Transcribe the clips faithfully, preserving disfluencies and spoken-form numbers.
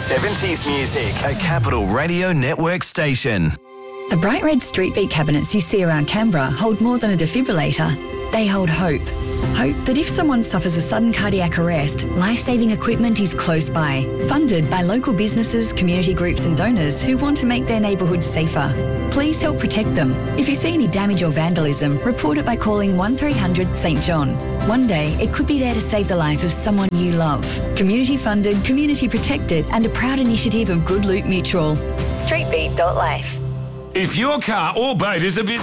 seventies music, a Capital Radio Network station. The bright red street beat cabinets you see around Canberra hold more than a defibrillator. They hold hope. Hope that if someone suffers a sudden cardiac arrest, life-saving equipment is close by. Funded by local businesses, community groups and donors who want to make their neighbourhoods safer. Please help protect them. If you see any damage or vandalism, report it by calling one three hundred St John. One day, it could be there to save the life of someone you love. Community funded, community protected and a proud initiative of Good Loot Mutual. streetbeat dot life. If your car or boat is a bit...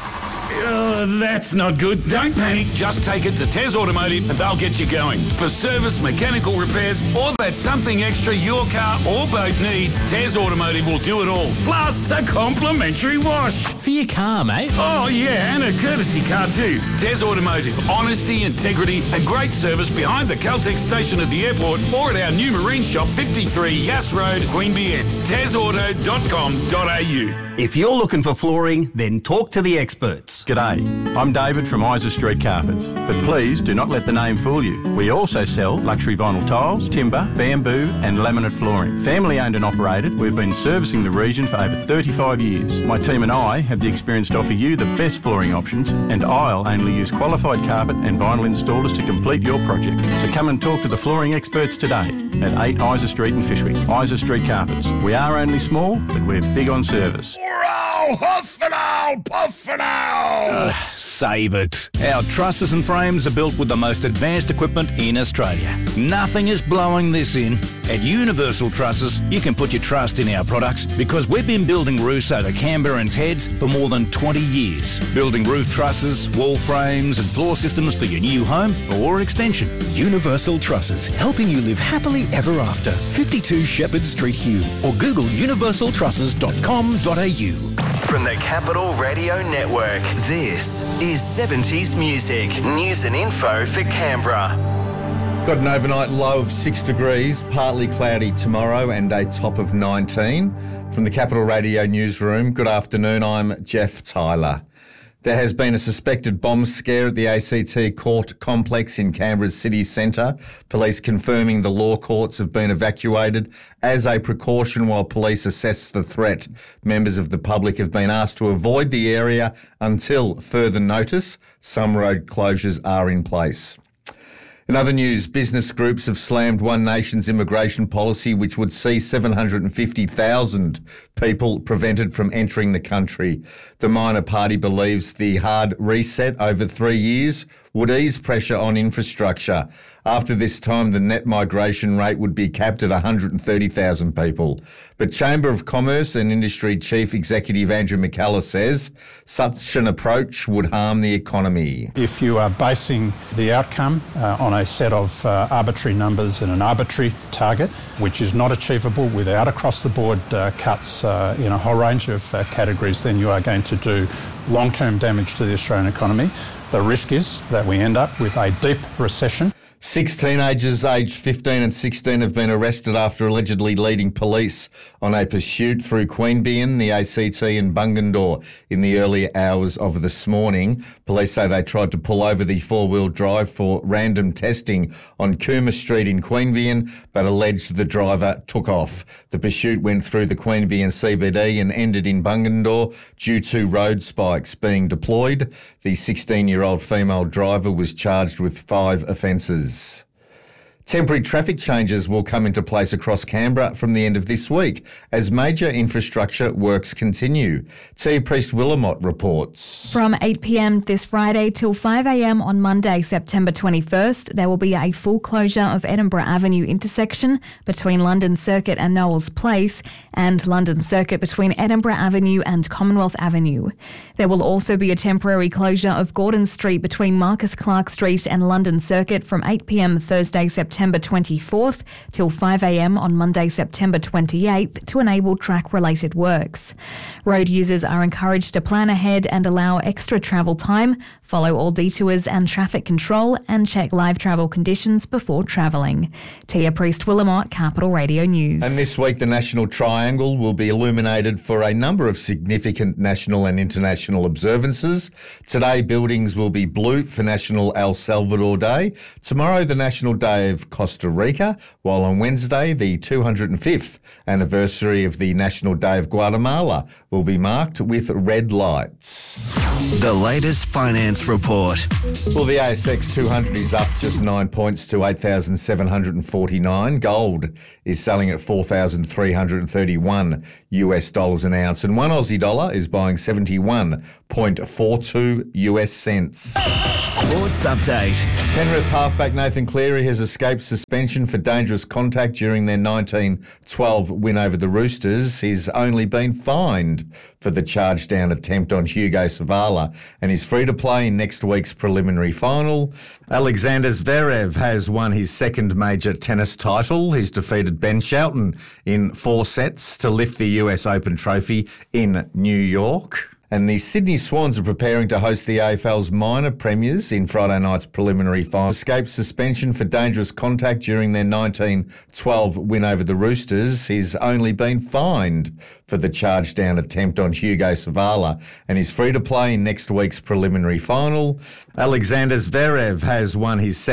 Oh, that's not good. Don't panic. Just take it to Tez Automotive and they'll get you going. For service, mechanical repairs, or that something extra your car or boat needs, Tez Automotive will do it all. Plus a complimentary wash. For your car, mate. Oh, yeah, and a courtesy car too. Tez Automotive. Honesty, integrity and great service behind the Caltex station at the airport or at our new marine shop, fifty-three Yass Road, Queanbeyan. tez auto dot com dot a u. If you're looking for flooring, then talk to the experts. G'day, I'm David from Isa Street Carpets, but please do not let the name fool you. We also sell luxury vinyl tiles, timber, bamboo and laminate flooring. Family owned and operated, we've been servicing the region for over thirty-five years. My team and I have the experience to offer you the best flooring options, and I'll only use qualified carpet and vinyl installers to complete your project. So come and talk to the flooring experts today at eight Isa Street in Fishwick. Isa Street Carpets. We are only small, but we're big on service. Ow, huff and ow, puff and ow. Uh, save it. Our trusses and frames are built with the most advanced equipment in Australia. Nothing is blowing this in. At Universal Trusses, you can put your trust in our products because we've been building roofs over Canberra and Heads for more than twenty years. Building roof trusses, wall frames and floor systems for your new home or extension. Universal Trusses, helping you live happily ever after. fifty-two Shepherd Street, Hume, or Google universal trusses dot com dot a u. From the Capital Radio Network, this is seventies music, news and info for Canberra. Got an overnight low of six degrees, partly cloudy tomorrow and a top of nineteen. From the Capital Radio newsroom, good afternoon, I'm Jeff Tyler. There has been a suspected bomb scare at the A C T Court complex in Canberra's city centre. Police confirming the law courts have been evacuated as a precaution while police assess the threat. Members of the public have been asked to avoid the area until further notice. Some road closures are in place. In other news, business groups have slammed One Nation's immigration policy, which would see seven hundred fifty thousand people prevented from entering the country. The minor party believes the hard reset over three years would ease pressure on infrastructure. After this time, the net migration rate would be capped at one hundred thirty thousand people. But Chamber of Commerce and Industry Chief Executive Andrew McCullough says such an approach would harm the economy. If you are basing the outcome uh, on a set of uh, arbitrary numbers and an arbitrary target, which is not achievable without across-the-board uh, cuts uh, in a whole range of uh, categories, then you are going to do long-term damage to the Australian economy. The risk is that we end up with a deep recession. Six teenagers aged fifteen and sixteen have been arrested after allegedly leading police on a pursuit through Queanbeyan, the A C T and Bungendore in the early hours of this morning. Police say they tried to pull over the four-wheel drive for random testing on Cooma Street in Queanbeyan, but alleged the driver took off. The pursuit went through the Queanbeyan C B D and ended in Bungendore due to road spikes being deployed. The sixteen-year-old female driver was charged with five offences. Temporary traffic changes will come into place across Canberra from the end of this week as major infrastructure works continue. Tia Priest-Willamot reports. From eight p m this Friday till five a m on Monday, September twenty-first, there will be a full closure of Edinburgh Avenue intersection between London Circuit and Knowles Place and London Circuit between Edinburgh Avenue and Commonwealth Avenue. There will also be a temporary closure of Gordon Street between Marcus Clark Street and London Circuit from eight p m Thursday, September September twenty-fourth till five a m on Monday, September twenty-eighth to enable track-related works. Road users are encouraged to plan ahead and allow extra travel time, follow all detours and traffic control, and check live travel conditions before travelling. Tia Priest-Willamot, Capital Radio News. And this week the National Triangle will be illuminated for a number of significant national and international observances. Today buildings will be blue for National El Salvador Day. Tomorrow the National Day of of Costa Rica, while on Wednesday, the two hundred fifth anniversary of the National Day of Guatemala will be marked with red lights. The latest finance report. Well, the A S X two hundred is up just nine points to eight thousand seven hundred forty-nine. Gold is selling at four thousand three hundred thirty-one U S dollars an ounce, and one Aussie dollar is buying seventy-one point four two U S cents. Sports update. Penrith halfback Nathan Cleary has escaped suspension for dangerous contact during their nineteen twelve win over the Roosters. He's only been fined for the charge down attempt on Hugo Savala, and he's free to play in next week's preliminary final. Alexander Zverev has won his second major tennis title. He's defeated Ben Shelton in four sets to lift the U S Open trophy in New York. And the Sydney Swans are preparing to host the A F L's minor premiers in Friday night's preliminary final. Escaped suspension for dangerous contact during their nineteen twelve win over the Roosters. He's only been fined for the charge down attempt on Hugo Savala, and he's free to play in next week's preliminary final. Alexander Zverev has won his second